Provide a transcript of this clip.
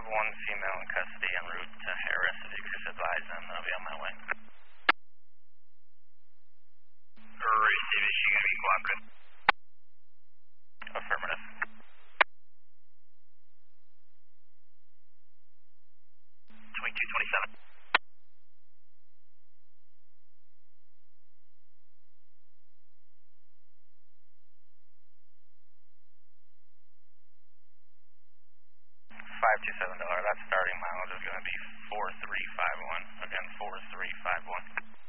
one female in custody en route to Harris. If you could just advise them, I'll be on my way. Receive, is she going to be cooperative? Affirmative. 2227. $527. That starting mileage is going to be 4351. Again, 4351.